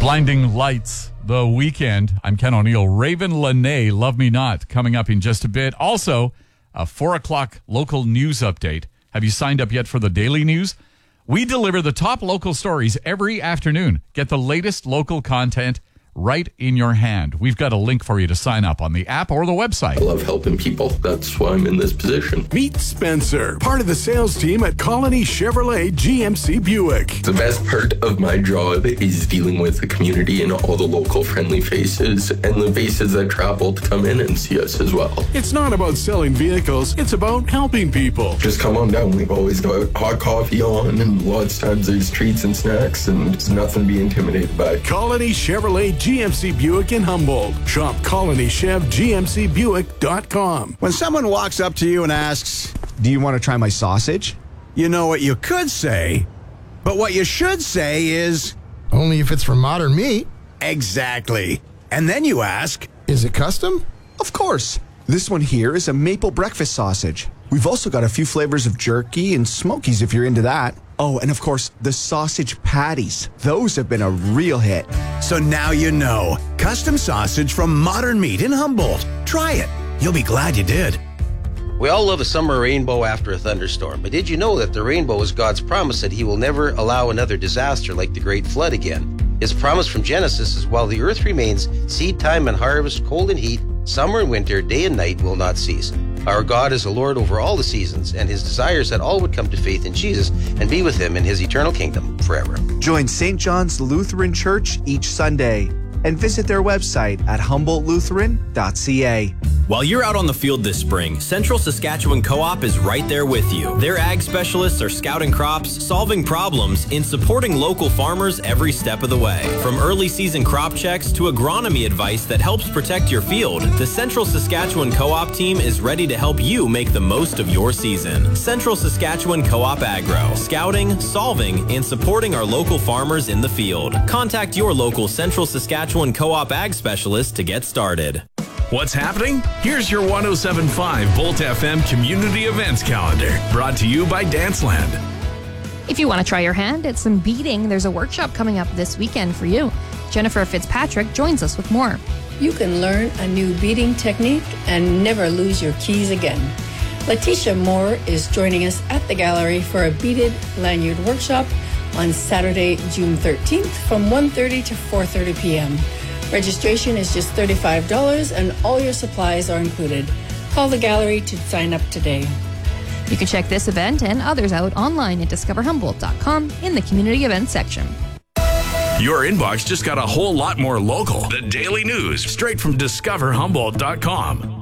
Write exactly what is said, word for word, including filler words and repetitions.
Blinding Lights, The Weekend. I'm Ken O'Neill. Raven Lene, Love Me Not, coming up in just a bit. Also, a four o'clock local news update. Have you signed up yet for the daily news? We deliver the top local stories every afternoon. Get the latest local content right in your hand. We've got a link for you to sign up on the app or the website. I love helping people. That's why I'm in this position. Meet Spencer, part of the sales team at Colony Chevrolet G M C Buick. The best part of my job is dealing with the community and all the local friendly faces and the faces that travel to come in and see us as well. It's not about selling vehicles, it's about helping people. Just come on down. We've always got hot coffee on, and lots of times there's treats and snacks, and it's nothing to be intimidated by. Colony Chevrolet G M C Buick in Humboldt. Shop colony chev g m c buick dot com. When someone walks up to you and asks, "Do you want to try my sausage?" You know what you could say, but what you should say is, "Only if it's from Modern Meat." Exactly. And then you ask, "Is it custom?" Of course. This one here is a maple breakfast sausage. We've also got a few flavors of jerky and smokies if you're into that. Oh, and of course, the sausage patties. Those have been a real hit. So now you know. Custom sausage from Modern Meat in Humboldt. Try it. You'll be glad you did. We all love a summer rainbow after a thunderstorm, but did you know that the rainbow is God's promise that He will never allow another disaster like the Great Flood again? His promise from Genesis is while the earth remains, seed time and harvest, cold and heat, summer and winter, day and night will not cease. Our God is the Lord over all the seasons, and His desire is that all would come to faith in Jesus and be with Him in His eternal kingdom forever. Join Saint John's Lutheran Church each Sunday and visit their website at humboldt lutheran dot c a. While you're out on the field this spring, Central Saskatchewan Co-op is right there with you. Their ag specialists are scouting crops, solving problems, and supporting local farmers every step of the way. From early season crop checks to agronomy advice that helps protect your field, the Central Saskatchewan Co-op team is ready to help you make the most of your season. Central Saskatchewan Co-op Agro, scouting, solving, and supporting our local farmers in the field. Contact your local Central Saskatchewan Co-op Ag specialist to get started. What's happening? Here's your one oh seven point five Volt F M Community Events Calendar, brought to you by Danceland. If you want to try your hand at some beading, there's a workshop coming up this weekend for you. Jennifer Fitzpatrick joins us with more. You can learn a new beading technique and never lose your keys again. Letitia Moore is joining us at the gallery for a beaded lanyard workshop on Saturday, June thirteenth from one thirty to four thirty p.m. Registration is just thirty-five dollars and all your supplies are included. Call the gallery to sign up today. You can check this event and others out online at discover humboldt dot com in the community events section. Your inbox just got a whole lot more local. The Daily News, straight from discover humboldt dot com.